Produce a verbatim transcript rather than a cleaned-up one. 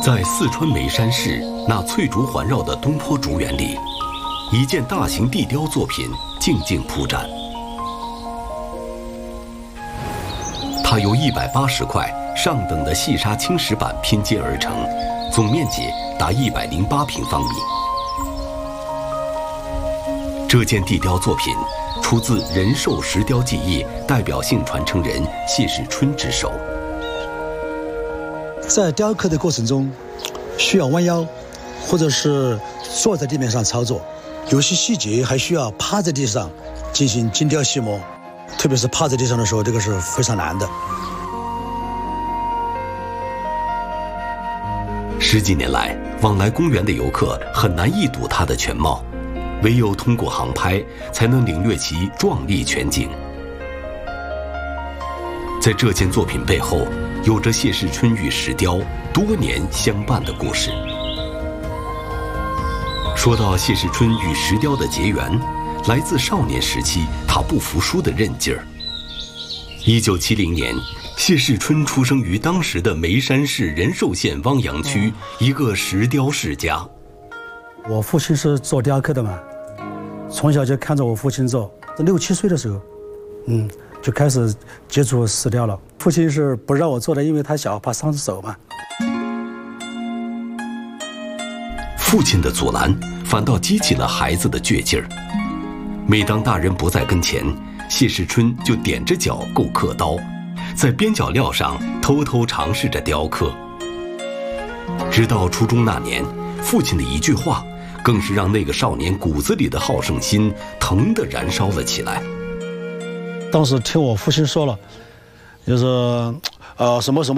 在四川眉山市那翠竹环绕的东坡竹园里，一件大型地雕作品静静铺展。它由一百八十块上等的细砂青石板拼接而成，总面积达一百零八平方米。这件地雕作品出自仁寿石雕技艺代表性传承人谢世春之手。 在雕刻的过程中，需要弯腰，或者是坐在地面上操作，有些细节还需要趴在地上进行精雕细磨，特别是趴在地上的时候，这个是非常难的。 十几年来，往来公园的游客很难一睹它的全貌，唯有通过航拍才能领略其壮丽全景。在这件作品背后，有着谢世春与石雕多年相伴的故事。说到谢世春与石雕的结缘，来自少年时期他不服输的韧劲儿。一九七零年，谢世春出生于当时的眉山市仁寿县汪洋区一个石雕世家。 我父亲是做雕刻的嘛，从小就看着我父亲做，在六七岁的时候，嗯，就开始接触石雕了。父亲是不让我做的，因为他小，怕伤手嘛。 父亲的阻拦，反倒激起了孩子的倔劲儿。每当大人不在跟前，谢世春就踮着脚够刻刀，在边角料上偷偷尝试着雕刻。直到初中那年，父亲的一句话，更是让那个少年骨子里的好胜心腾地燃烧了起来。 当时听我父亲说了，就是呃什么什么。